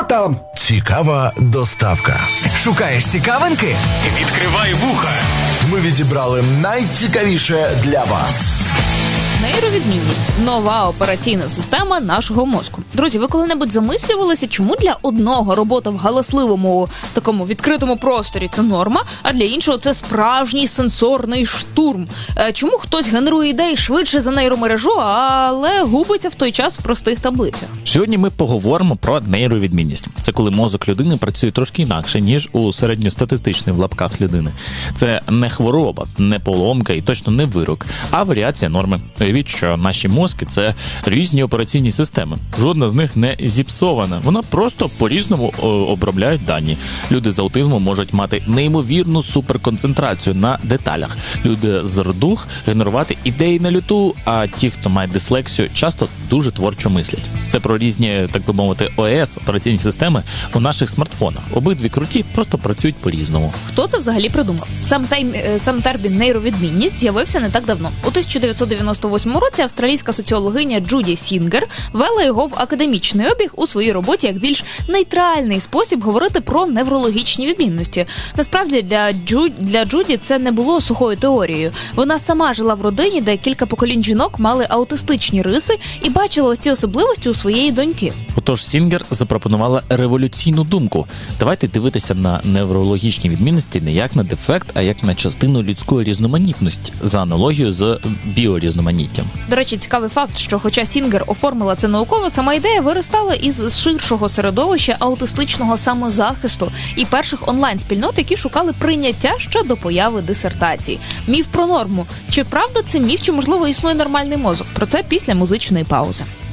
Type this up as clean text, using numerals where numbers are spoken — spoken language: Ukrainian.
там? Цікава доставка. Шукаєш цікавинки? Відкривай вуха. Ми відібрали найцікавіше для вас. Нейровідмінність – нова операційна система нашого мозку. Друзі, ви коли-небудь замислювалися, чому для одного робота в галасливому, такому відкритому просторі – це норма, а для іншого – це справжній сенсорний штурм? Чому хтось генерує ідеї швидше за нейромережу, але губиться в той час в простих таблицях? Сьогодні ми поговоримо про нейровідмінність. Це коли мозок людини працює трошки інакше, ніж у середньостатистичної в лапках людини. Це не хвороба, не поломка і точно не вирок, а варіація норми. Уявіть, що наші мозки – це різні операційні системи. Жодна з них не зіпсована. Вона просто по-різному обробляють дані. Люди з аутизмом можуть мати неймовірну суперконцентрацію на деталях. Люди з РДУХ генерувати ідеї на люту, а ті, хто має дислексію, часто дуже творчо мислять. Це про різні, так би мовити, ОС, операційні системи у наших смартфонах. Обидві круті, просто працюють по-різному. Хто це взагалі придумав? Сам термін нейровідмінність з'явився не так давно. У 1998 році австралійська соціологиня Джуді Сінгер ввела його в академічний обіг у своїй роботі як більш нейтральний спосіб говорити про неврологічні відмінності. Насправді, для Джуді це не було сухою теорією. Вона сама жила в родині, де кілька поколінь жінок мали аутистичні риси і бачила ось ці особливості у своєї доньки. Отож, Сінгер запропонувала революційну думку. Давайте дивитися на неврологічні відмінності не як на дефект, а як на частину людської різноманітності, за аналогією з біорізноманіттям. До речі, цікавий факт, що хоча Сінгер оформила це науково, сама ідея виростала із ширшого середовища аутистичного самозахисту і перших онлайн-спільнот, які шукали прийняття ще до появи дисертації. Міф про норму. Чи правда це міф, чи, можливо, існує нормальний мозок? Про це після музичної паузи.